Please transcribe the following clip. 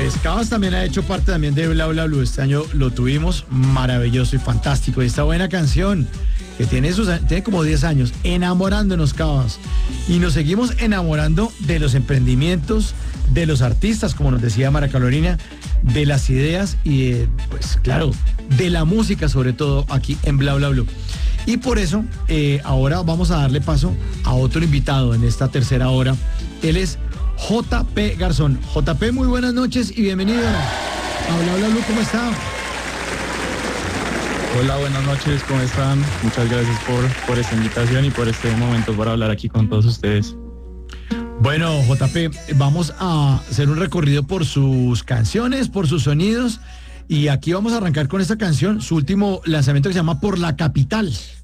Pues Cabas también ha hecho parte también de Bla Bla Blue. Este año lo tuvimos maravilloso y fantástico. Y esta buena canción que tiene como 10 años, enamorándonos Cabas. Y nos seguimos enamorando de los emprendimientos, de los artistas, como nos decía Mara Carolina, de las ideas y pues claro, de la música sobre todo aquí en Bla Bla Blue. Y por eso ahora vamos a darle paso a otro invitado en esta tercera hora. Él es JP Garzón. JP, muy buenas noches y bienvenido a Bla Bla Blue. ¿Cómo está? Hola, buenas noches, ¿cómo están? Muchas gracias por esta invitación y por este momento para hablar aquí con todos ustedes. Bueno, JP, vamos a hacer un recorrido por sus canciones, por sus sonidos, y aquí vamos a arrancar con esta canción, su último lanzamiento que se llama Por la Capital.